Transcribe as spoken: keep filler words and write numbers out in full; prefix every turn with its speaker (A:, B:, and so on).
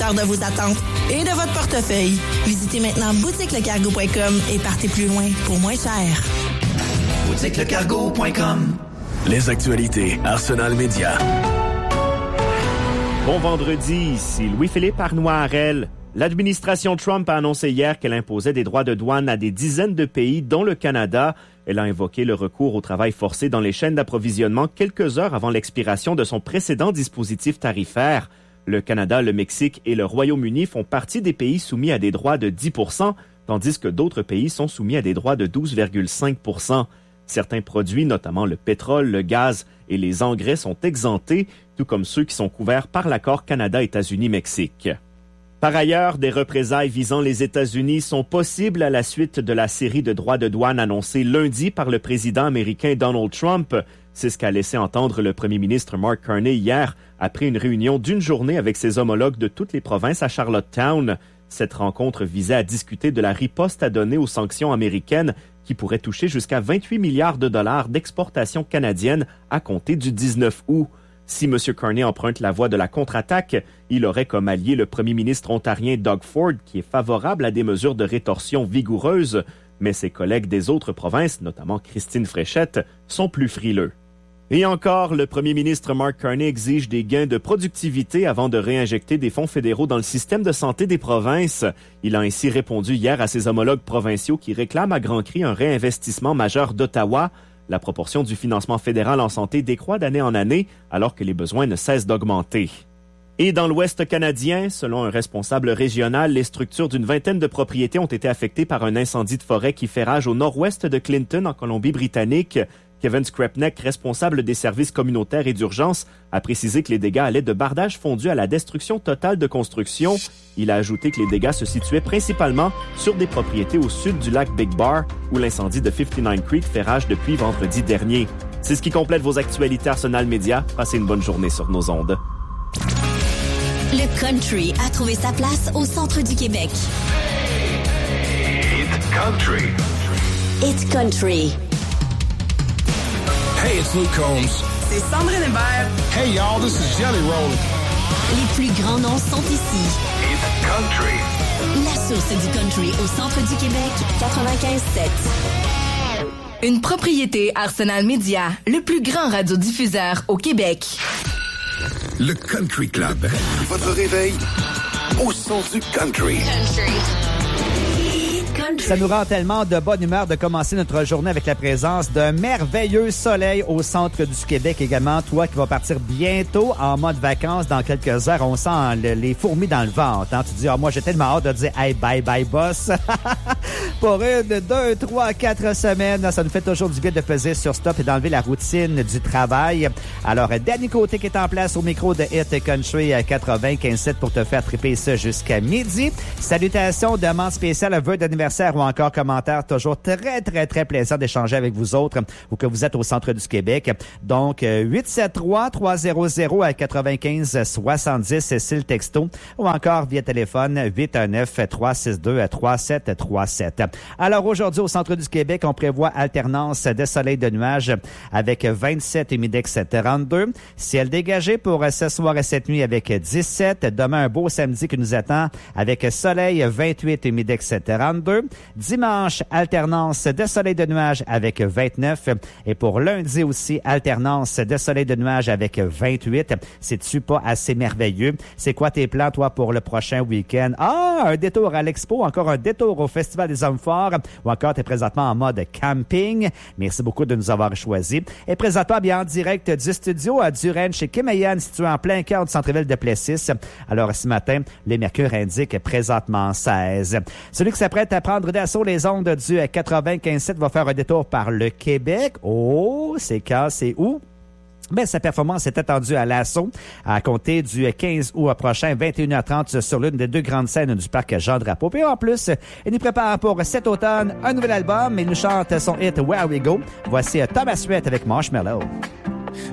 A: hauteur de vos attentes et de votre portefeuille. Visitez maintenant boutique le cargo point com et partez plus loin pour moins cher.
B: boutique le cargo point com.
C: Les actualités Arsenal Média.
D: Bon vendredi, ici Louis-Philippe Arnois-Harel. L'administration Trump a annoncé hier qu'elle imposait des droits de douane à des dizaines de pays, dont le Canada. Elle a invoqué le recours au travail forcé dans les chaînes d'approvisionnement quelques heures avant l'expiration de son précédent dispositif tarifaire. Le Canada, le Mexique et le Royaume-Uni font partie des pays soumis à des droits de dix pour cent, tandis que d'autres pays sont soumis à des droits de douze virgule cinq pour cent. Certains produits, notamment le pétrole, le gaz et les engrais, sont exemptés, tout comme ceux qui sont couverts par l'accord Canada-États-Unis-Mexique. Par ailleurs, des représailles visant les États-Unis sont possibles à la suite de la série de droits de douane annoncés lundi par le président américain Donald Trump. C'est ce qu'a laissé entendre le premier ministre Mark Carney hier, après une réunion d'une journée avec ses homologues de toutes les provinces à Charlottetown. Cette rencontre visait à discuter de la riposte à donner aux sanctions américaines qui pourraient toucher jusqu'à vingt-huit milliards de dollars d'exportations canadiennes à compter du dix-neuf août. Si M. Carney emprunte la voie de la contre-attaque, il aurait comme allié le premier ministre ontarien Doug Ford, qui est favorable à des mesures de rétorsion vigoureuses, mais ses collègues des autres provinces, notamment Christine Fréchette, sont plus frileux. Et encore, le premier ministre Mark Carney exige des gains de productivité avant de réinjecter des fonds fédéraux dans le système de santé des provinces. Il a ainsi répondu hier à ses homologues provinciaux qui réclament à grands cris un réinvestissement majeur d'Ottawa. La proportion du financement fédéral en santé décroît d'année en année, alors que les besoins ne cessent d'augmenter. Et dans l'Ouest canadien, selon un responsable régional, les structures d'une vingtaine de propriétés ont été affectées par un incendie de forêt qui fait rage au nord-ouest de Clinton, en Colombie-Britannique. Kevin Skrepnek, responsable des services communautaires et d'urgence, a précisé que les dégâts allaient de bardage fondu à la destruction totale de construction. Il a ajouté que les dégâts se situaient principalement sur des propriétés au sud du lac Big Bar, où l'incendie de cinquante-neuf Creek fait rage depuis vendredi dernier. C'est ce qui complète vos actualités Arsenal Média. Passez une bonne journée sur nos ondes.
E: Le country a trouvé sa place au centre du Québec.
C: It's country.
E: It's country.
F: Hey, it's Luke Combs.
G: C'est Sandrine Hébert.
F: Hey, y'all, this is Jelly Roll.
E: Les plus grands noms sont ici.
C: It's country.
E: La source du country au centre du Québec, quatre-vingt-quinze sept.
G: Une propriété Arsenal Média, le plus grand radiodiffuseur au Québec.
C: Le Country Club. Votre réveil au son du country.
E: Country.
H: Ça nous rend tellement de bonne humeur de commencer notre journée avec la présence d'un merveilleux soleil au centre du Québec également. Toi qui vas partir bientôt en mode vacances dans quelques heures, on sent le, les fourmis dans le ventre. Hein? Tu dis, ah, moi j'ai tellement hâte de dire, hey, bye bye boss. Pour une, deux, trois, quatre semaines, ça nous fait toujours du bien de peser sur stop et d'enlever la routine du travail. Alors, Danny Côté qui est en place au micro de Hit Country à quatre-vingt-quinze sept pour te faire triper ça jusqu'à midi. Salutations, demande spéciale, vœux d'anniversaire ou encore commentaires. Toujours très, très, très plaisant d'échanger avec vous autres ou que vous êtes au centre du Québec. Donc, huit sept trois trois zéro zéro à quatre-vingt-quinze soixante-dix, c'est le texto. Ou encore via téléphone huit un neuf trois six deux trois sept trois sept. Alors, aujourd'hui, au centre du Québec, on prévoit alternance de soleil de nuages avec vingt-sept, humidex trente-deux. Ciel dégagé pour ce soir et cette nuit avec dix-sept. Demain, un beau samedi qui nous attend avec soleil vingt-huit, humidex trente-deux. Dimanche, alternance de soleil de nuages avec vingt-neuf. Et pour lundi aussi, alternance de soleil de nuages avec vingt-huit. C'est-tu pas assez merveilleux? C'est quoi tes plans, toi, pour le prochain week-end? Ah, un détour à l'expo, encore un détour au Festival des Hommes Forts, ou encore t'es présentement en mode camping. Merci beaucoup de nous avoir choisis. Et présentement, bien en direct du studio à Duren chez Kim Ayan, situé en plein cœur du centre-ville de Plessis. Alors, ce matin, les mercures indiquent présentement seize. Celui qui s'apprête à prendre d'assaut les ondes du quatre-vingt-quinze sept va faire un détour par le Québec. Oh, c'est quand, c'est où? Ben, sa performance est attendue à l'assaut à compter du quinze août prochain, vingt et une heures trente sur l'une des deux grandes scènes du parc Jean-Drapeau. Puis en plus, il nous prépare pour cet automne un nouvel album. Il nous chante son hit Where We Go. Voici Thomas Rhett avec Marshmallow.